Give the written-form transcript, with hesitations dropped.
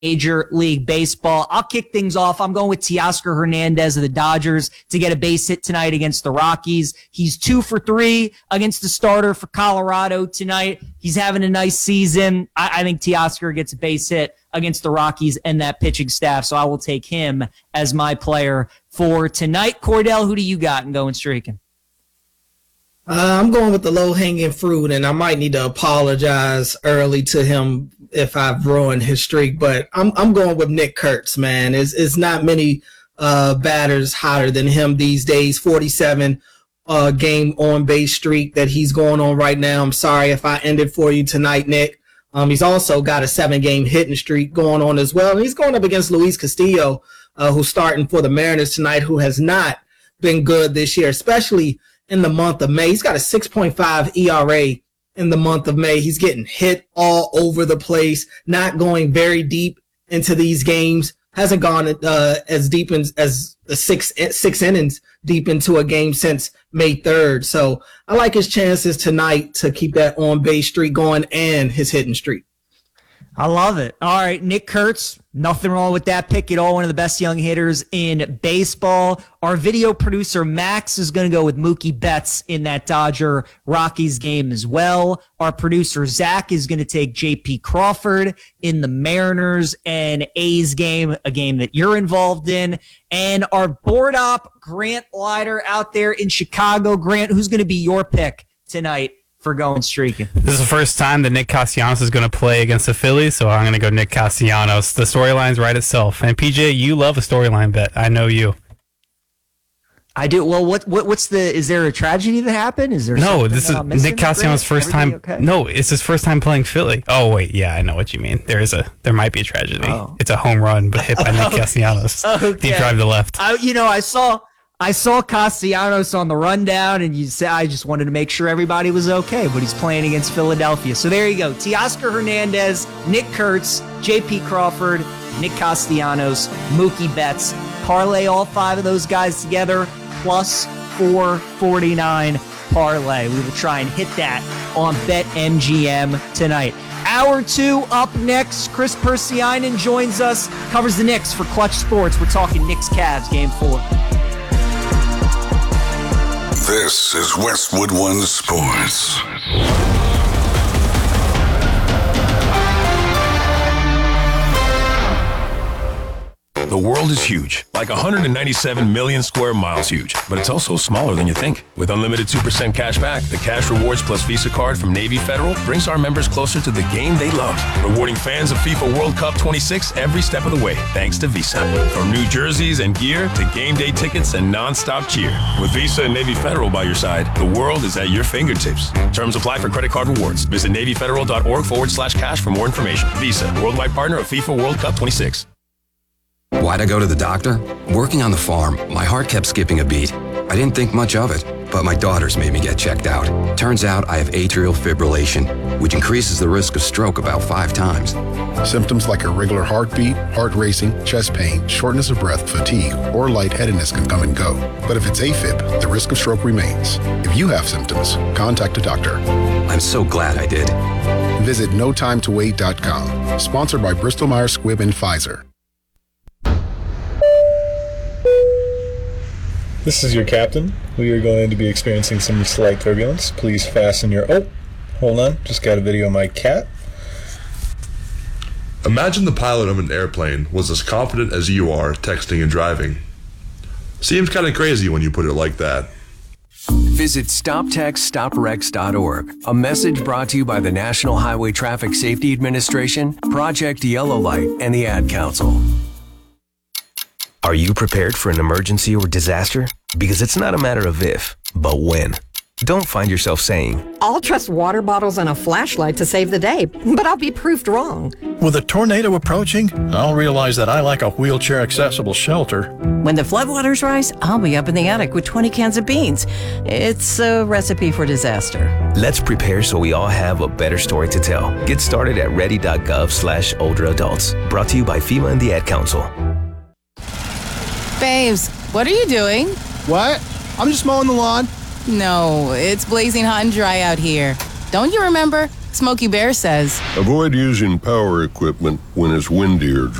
Major League Baseball. I'll kick things off. I'm going with Teoscar Hernandez of the Dodgers to get a base hit tonight against the Rockies. He's 2 for 3 against the starter for Colorado tonight. He's having a nice season. I think Teoscar gets a base hit against the Rockies and that pitching staff, so I will take him as my player for tonight. Cordell, who do you got in going streaking? I'm going with the low-hanging fruit, and I might need to apologize early to him if I've ruined his streak, but I'm going with Nick Kurtz, man. It's not many batters hotter than him these days. 47 game on-base streak that he's going on right now. I'm sorry if I ended for you tonight, Nick. He's also got a 7-game hitting streak going on as well, and he's going up against Luis Castillo, who's starting for the Mariners tonight, who has not been good this year, especially in the month of May. He's got a 6.5 ERA in the month of May. He's getting hit all over the place, not going very deep into these games. Hasn't gone as deep as the six innings deep into a game since May 3rd. So I like his chances tonight to keep that on-base streak going and his hitting streak. I love it. All right, Nick Kurtz, nothing wrong with that pick at all. One of the best young hitters in baseball. Our video producer, Max, is going to go with Mookie Betts in that Dodger-Rockies game as well. Our producer, Zach, is going to take J.P. Crawford in the Mariners and A's game, a game that you're involved in. And our board op, Grant Leiter, out there in Chicago. Grant, who's going to be your pick tonight for going streaking? This is the first time that Nick Castellanos is going to play against the Phillies, so I'm going to go Nick Castellanos. The storyline's right itself. And PJ, you love a storyline bet. I know you. I do. Well, what's is there a tragedy that happened? Is there no? This is Nick Castellanos' first time. Okay? No, it's his first time playing Philly. Oh wait, yeah, I know what you mean. There might be a tragedy. Oh. It's a home run, but hit by Nick Castellanos. Okay. Deep drive to left. I saw Castellanos on the rundown, and I just wanted to make sure everybody was okay, but he's playing against Philadelphia. So there you go. Teoscar Hernandez, Nick Kurtz, J.P. Crawford, Nick Castellanos, Mookie Betts. Parlay all 5 of those guys together, plus 449 parlay. We will try and hit that on BetMGM tonight. Hour 2 up next. Chris Persianen joins us, covers the Knicks for Clutch Sports. We're talking Knicks-Cavs, Game 4. This is Westwood One Sports. The world is huge, like 197 million square miles huge, but it's also smaller than you think. With unlimited 2% cash back, the Cash Rewards Plus Visa card from Navy Federal brings our members closer to the game they love, rewarding fans of FIFA World Cup 26 every step of the way, thanks to Visa. From new jerseys and gear to game day tickets and non-stop cheer. With Visa and Navy Federal by your side, the world is at your fingertips. Terms apply for credit card rewards. Visit NavyFederal.org/cash for more information. Visa, worldwide partner of FIFA World Cup 26. Why'd I go to the doctor? Working on the farm, my heart kept skipping a beat. I didn't think much of it, but my daughters made me get checked out. Turns out I have atrial fibrillation, which increases the risk of stroke about 5 times. Symptoms like irregular heartbeat, heart racing, chest pain, shortness of breath, fatigue, or lightheadedness can come and go. But if it's AFib, the risk of stroke remains. If you have symptoms, contact a doctor. I'm so glad I did. Visit notimetowait.com. Sponsored by Bristol Myers Squibb and Pfizer. This is your captain. We are going to be experiencing some slight turbulence. Please fasten your... Oh, hold on. Just got a video of my cat. Imagine the pilot of an airplane was as confident as you are texting and driving. Seems kind of crazy when you put it like that. Visit StopTextStopWrecks.org. A message brought to you by the National Highway Traffic Safety Administration, Project Yellow Light, and the Ad Council. Are you prepared for an emergency or disaster? Because it's not a matter of if, but when. Don't find yourself saying, I'll trust water bottles and a flashlight to save the day, but I'll be proved wrong. With a tornado approaching, I'll realize that I like a wheelchair-accessible shelter. When the floodwaters rise, I'll be up in the attic with 20 cans of beans. It's a recipe for disaster. Let's prepare so we all have a better story to tell. Get started at ready.gov/older adults. Brought to you by FEMA and the Ad Council. Babes, what are you doing? What? I'm just mowing the lawn. No, it's blazing hot and dry out here. Don't you remember? Smokey Bear says, avoid using power equipment when it's windy or